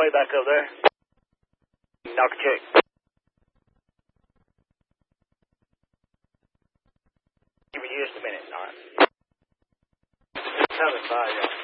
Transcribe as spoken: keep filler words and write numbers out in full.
way back up there. Knock a check. Give me just a minute, all right. Seven five, yeah.